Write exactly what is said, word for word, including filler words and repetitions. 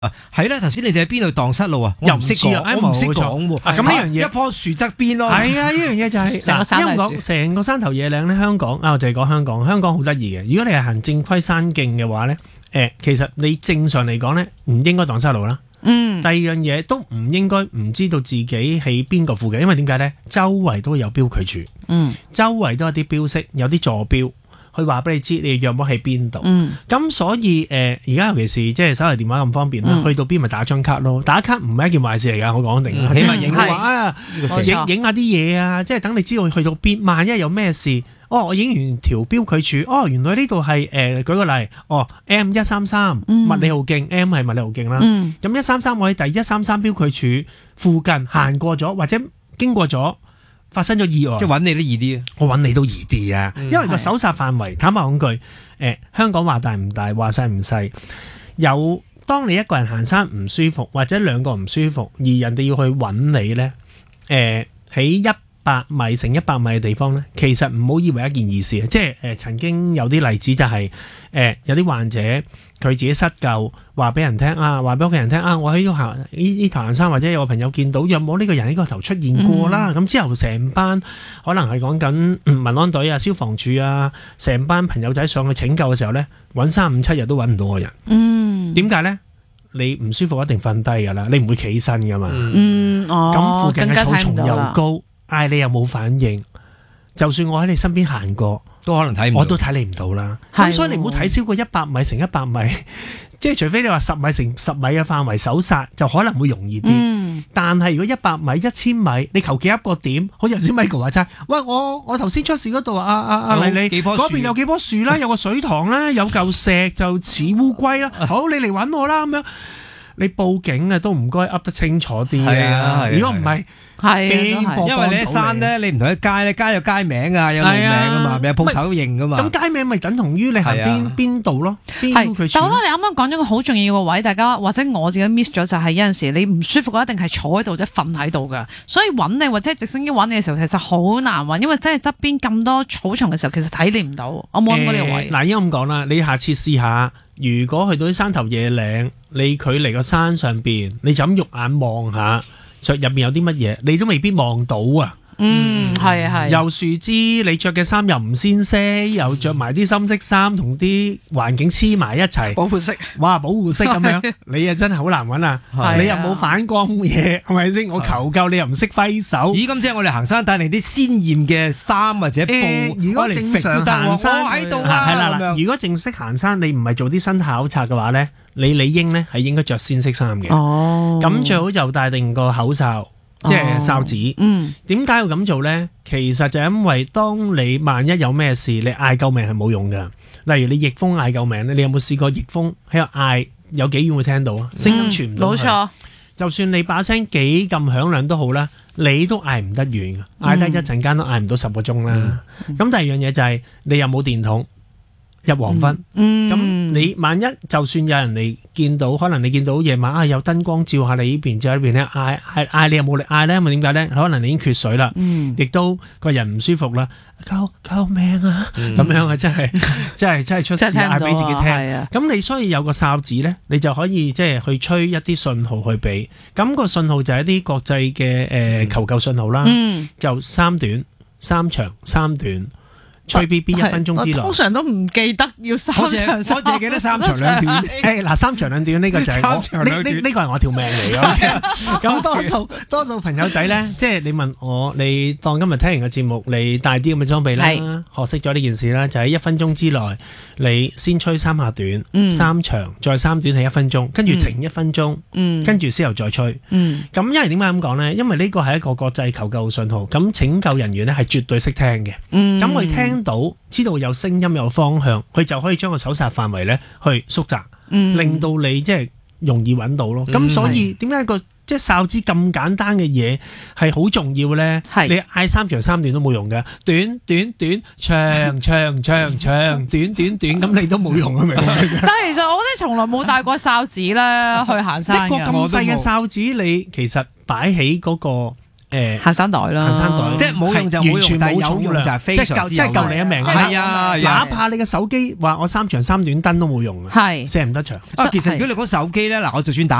啊，係啦，頭先你哋喺邊度蕩失路啊？我唔識講，我唔識講喎。 咁呢樣嘢， 一棵樹側邊咯。 係啊，呢樣嘢就係成個山香港成個山頭野嶺咧，香港啊，我就係講香港，香港好得意嘅。如果你係行正規山徑嘅話咧，誒，其實你正常嚟講咧，唔應該蕩失路啦。嗯。第二樣嘢都唔應該唔知道自己喺邊個附近，因為點解咧？周圍都有標距柱。嗯。周圍都有啲標識，有啲坐標。佢話俾你知，你約摸喺邊度。咁、嗯、所以誒，而、呃、家尤其是即係手提電話咁方便啦、嗯，去到邊咪打張卡咯。打卡唔係一件壞事嚟㗎，我講定、嗯。起碼影嘅話，影影下啲嘢啊，即係等你知道去到邊。萬一有咩事，哦，我影完條標距柱，哦，原來呢度係誒，舉個例，哦 M 一三三麥理浩徑 M 係麥理浩徑啦。咁一三三我喺第一三三標距柱附近行過咗，或者經過咗。發生咗意外， 即係揾你都易啲啊！ 我揾你都易啲啊、嗯，因為個搜查範圍，坦白講句，誒、呃，香港話大唔大，話細唔細，有當你一個人行山唔舒服，或者兩個唔舒服，而人哋要去揾你咧，誒、呃，喺一百米乘一百米嘅地方咧，其實唔好以為一件易事啊！即係誒、呃，曾經有啲例子就係、是，誒、呃，有啲患者佢自己失救，話俾人聽啊，話俾屋企人聽啊，我喺度行呢呢頭行山，或者有個朋友見到，有冇呢個人喺個頭出現過啦？咁、嗯、之後成班可能係講緊民安隊啊、消防處啊，成班朋友仔上去拯救嘅時候咧，揾三五七日都揾唔到個人。嗯，點解咧？你唔舒服一定瞓低噶啦，你唔會企身噶嘛。嗯，哦，咁附近嘅草叢又高。嗌你又冇反應，就算我喺你身邊行過， 都可能睇唔到， 我都睇你唔到啦。咁所以你唔好睇超過一百米乘一百米，即係除非你話十米乘十米嘅範圍搜殺，就可能會容易啲、嗯。但係如果一百米、一千米，你求其一個點，好似頭先 Michael 話齋，喂，我我頭先出事嗰度啊啊啊麗麗，嗰邊有幾棵樹啦，有個水塘啦，有嚿石就似烏龜啦，好，你嚟揾我啦咁樣。你報警啊，都唔該噏得清楚啲啊！如果唔係，係因為你喺山咧，你唔同喺街咧，街有街名啊，有路名啊嘛，有鋪頭認噶嘛。 咁街名咪等同於你行邊邊度咯？係，但我覺得你啱啱講咗個好重要嘅位，大家或者我自己 miss 咗，就係有陣時你唔舒服一定係坐喺度或者瞓喺度噶，所以揾你或者直升機揾你嘅時候，其實好難揾，因為真係側邊咁多草叢嘅時候，其實睇你唔到。我冇揾過呢個位。 嗱、呃，應該咁講啦，你下次試下。如果去到啲山頭野嶺，你距離個山上邊，你就咁肉眼望下，上入面有啲乜嘢，你都未必望到啊！ 嗯，係係。又樹枝，你着嘅衫又唔鮮色，又着埋啲深色衫，同啲環境黐埋一齊， 保護色， 哇，保護色咁樣，你啊真係好難揾啊！你又冇反光嘢，係咪先？我求救，你又唔識揮手。 咦，咁即係我哋行山帶嚟啲鮮豔嘅衫或者布， 呃、如果正常行山， 我喺度啊， 係啦，如果正式行山，你唔係做啲生態考察嘅話咧，你理應咧係應該着鮮色衫嘅。哦，咁最好就帶定個口哨。即係哨子，嗯，點解要咁做呢？其實就因為當你萬一有咩事，你嗌救命係冇用噶。例如你逆風嗌救命咧，你有冇試過逆風喺度嗌，有幾遠會聽到啊？聲音傳唔到去。冇錯，就算你把聲幾咁響亮都好啦，你都嗌唔得遠，嗌得一陣間都嗌唔到十個鐘啦。咁、嗯、第二樣嘢就係、是、你有冇電筒。入黃昏，咁、嗯、你萬一就算有人嚟見到，可能你見到夜晚啊有燈光照下你呢邊，照喺呢邊咧，嗌嗌嗌你有冇力嗌咧？因為點解咧？可能你已經缺水啦，亦、嗯、都個人唔舒服啦，救救命啊！咁、嗯、樣啊，真係真係真係出事嗌俾自己聽。咁你所以有個哨子咧，你就可以即係去吹一啲信號去俾。咁、那個信號就係一啲國際嘅誒、呃、求救信號啦、嗯，就三短、三長、三短。吹 B B 一分鐘之內， 通常都唔記得要三長三短。 我淨係記得三長兩短。 誒嗱，三長兩短呢個就係我呢呢呢個係我條命嚟嘅。咁多數多數朋友仔咧，即係你問我，你當今日聽完個節目，你帶啲咁嘅裝備啦，學識咗呢件事啦，就喺一分鐘之內，你先吹三下短，嗯、三長再三短係一分鐘，跟住停一分鐘，嗯、跟住之後再吹。咁、嗯、因為點解咁講咧？因為呢個係一個國際求救信號，咁拯救人員咧係絕對識聽嘅。咁佢聽到知道有聲音有方向，佢就可以將個搜查範圍咧去縮窄，嗯、令到你即係容易揾到咯。咁、嗯、所以點解個即係哨子咁簡單嘅嘢係好重要咧？你嗌三長三短都冇用嘅，短短短長長長長短短短咁你都冇用啊！明？ 但係其實我哋從來冇帶過哨子咧去行山嘅。 一個咁細嘅哨子，你其實擺喺嗰個。 誒行山袋啦， 行山袋即係冇用就冇用，但係有用就係非常之有用， 即係救你一命。 係啊， 哪怕你嘅手機話我三長三短燈都冇用啊， 係射唔得長。 啊，其實如果你講手機咧，嗱，我就算打